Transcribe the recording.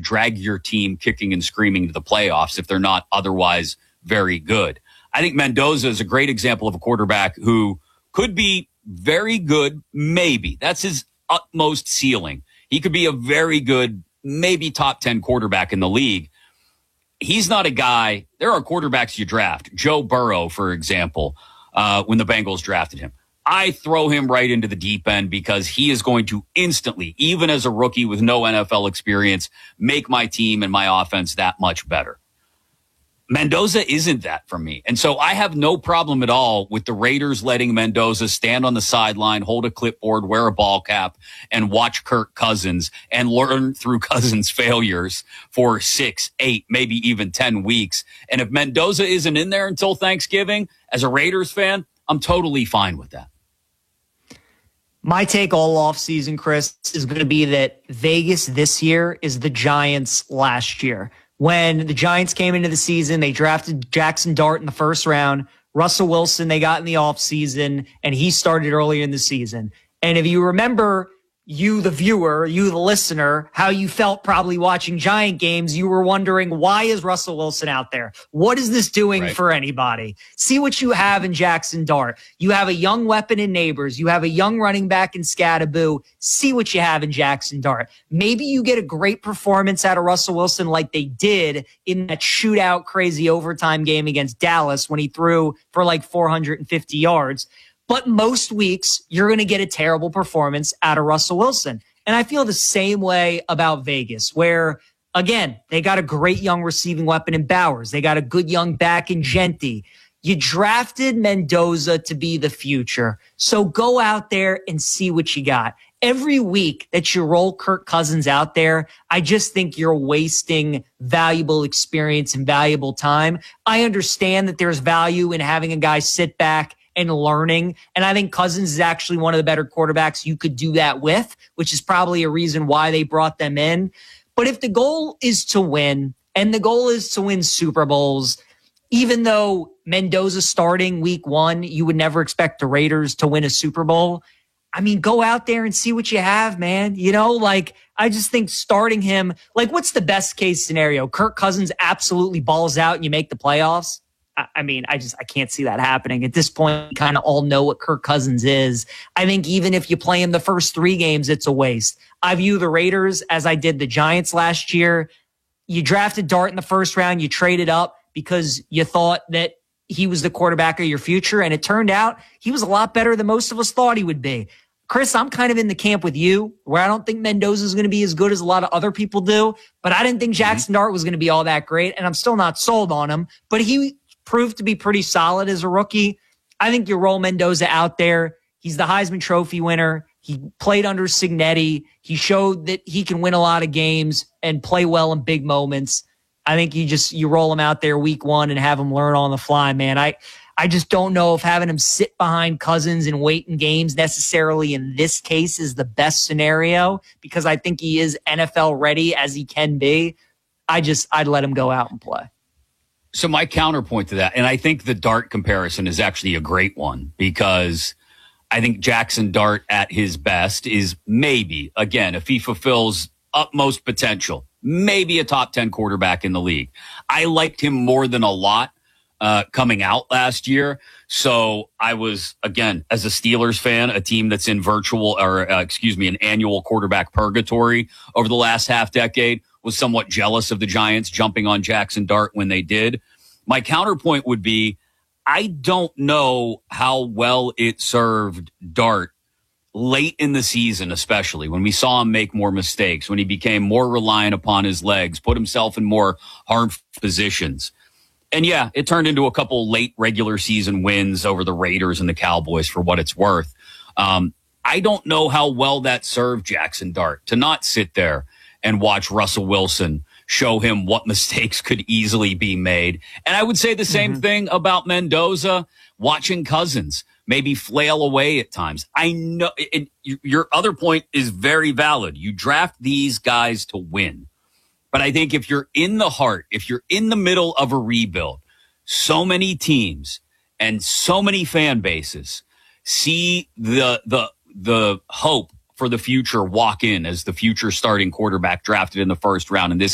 drag your team kicking and screaming to the playoffs if they're not otherwise very good. I think Mendoza is a great example of a quarterback who could be very good, maybe. That's his utmost ceiling. He could be a very good, maybe top 10 quarterback in the league. He's not a guy. There are quarterbacks you draft. Joe Burrow, for example, when the Bengals drafted him. I throw him right into the deep end because he is going to instantly, even as a rookie with no NFL experience, make my team and my offense that much better. Mendoza isn't that for me. And so I have no problem at all with the Raiders letting Mendoza stand on the sideline, hold a clipboard, wear a ball cap, and watch Kirk Cousins and learn through Cousins' failures for 6, 8, maybe even 10 weeks. And if Mendoza isn't in there until Thanksgiving, as a Raiders fan, I'm totally fine with that. My take all offseason, Chris, is going to be that Vegas this year is the Giants last year. When the Giants came into the season, they drafted Jackson Dart in the first round. Russell Wilson, they got in the offseason, and he started earlier in the season. And if you remember, you, the viewer, you, the listener, how you felt probably watching Giant games, you were wondering, why is Russell Wilson out there? What is this doing for anybody? See what you have in Jackson Dart. You have a young weapon in Neighbors. You have a young running back in Scadaboo. See what you have in Jackson Dart. Maybe you get a great performance out of Russell Wilson like they did in that shootout crazy overtime game against Dallas when he threw for like 450 yards. But most weeks, you're going to get a terrible performance out of Russell Wilson. And I feel the same way about Vegas, where, again, they got a great young receiving weapon in Bowers. They got a good young back in Genty. You drafted Mendoza to be the future. So go out there and see what you got. Every week that you roll Kirk Cousins out there, I just think you're wasting valuable experience and valuable time. I understand that there's value in having a guy sit back and learning. And I think Cousins is actually one of the better quarterbacks you could do that with, which is probably a reason why they brought them in. But if the goal is to win, and the goal is to win Super Bowls, even though Mendoza starting week 1, you would never expect the Raiders to win a Super Bowl. I mean, go out there and see what you have, man. You know, like, I just think starting him, like, what's the best case scenario? Kirk Cousins absolutely balls out and you make the playoffs? I mean, I can't see that happening. At this point, we kind of all know what Kirk Cousins is. I think even if you play him the first 3 games, it's a waste. I view the Raiders as I did the Giants last year. You drafted Dart in the first round. You traded up because you thought that he was the quarterback of your future. And it turned out he was a lot better than most of us thought he would be. Chris, I'm kind of in the camp with you where I don't think Mendoza is going to be as good as a lot of other people do. But I didn't think Jackson Dart was going to be all that great. And I'm still not sold on him. But he proved to be pretty solid as a rookie. I think you roll Mendoza out there. He's the Heisman Trophy winner. He played under Cignetti. He showed that he can win a lot of games and play well in big moments. I think you roll him out there week 1 and have him learn on the fly, man. I just don't know if having him sit behind Cousins and wait in games necessarily in this case is the best scenario, because I think he is NFL ready as he can be. I'd let him go out and play. So my counterpoint to that, and I think the Dart comparison is actually a great one, because I think Jackson Dart at his best is maybe, again, if he fulfills utmost potential, maybe a top 10 quarterback in the league. I liked him more than a lot coming out last year. So I was, again, as a Steelers fan, a team that's in an annual quarterback purgatory over the last half decade, was somewhat jealous of the Giants jumping on Jackson Dart when they did. My counterpoint would be, I don't know how well it served Dart late in the season, especially when we saw him make more mistakes, when he became more reliant upon his legs, put himself in more harmful positions. And yeah, it turned into a couple late regular season wins over the Raiders and the Cowboys, for what it's worth. I don't know how well that served Jackson Dart to not sit there and watch Russell Wilson show him what mistakes could easily be made. And I would say the same thing about Mendoza, watching Cousins maybe flail away at times. I know your other point is very valid. You draft these guys to win. But I think if you're in the middle of a rebuild, so many teams and so many fan bases see the hope for the future walk in as the future starting quarterback drafted in the first round. In this